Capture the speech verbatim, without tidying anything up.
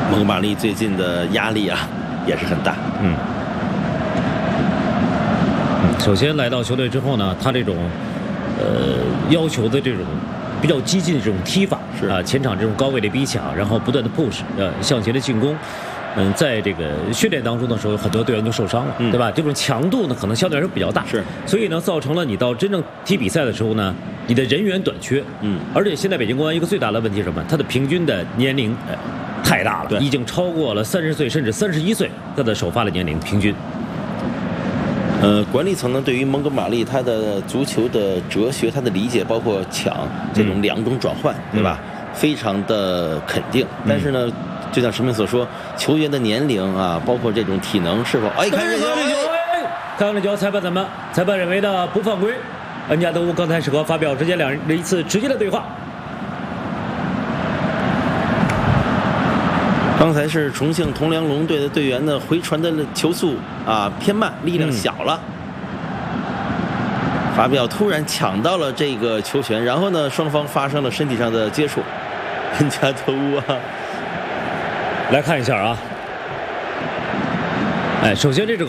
蒙哥马利最近的压力啊也是很大。 嗯。首先来到球队之后呢，他这种呃要求的这种比较激进的这种踢法是啊，前场这种高位的逼抢，然后不断的 push 呃向前的进攻。嗯，在这个训练当中的时候，很多队员就受伤了， 嗯、 对吧？这种强度呢，可能相对来说比较大， 是， 所以呢，造成了你到真正踢比赛的时候呢，你的人员短缺。 嗯， 而且现在北京国安一个最大的问题是什么？它的平均的年龄呃太大了，已经超过了三十岁甚至三十一岁，他的首发的年龄平均。 呃，管理层呢对于蒙哥马利他的足球的哲学、他的理解，包括抢这种两种转换， 嗯、 对吧？非常的肯定。但是呢，嗯、就像石明所说，球员的年龄啊，包括这种体能是否……哎，看这球， 哎，看这球，裁判怎么？裁判认为的不犯规。恩加德乌刚才是和发表之间两人的一次直接的对话。 刚才是重庆铜梁龙队的队员呢，回传的球速啊偏慢，力量小了。嗯、法比奥突然抢到了这个球权，然后呢，双方发生了身体上的接触。恩加德乌啊， 来看一下啊，哎，首先这个。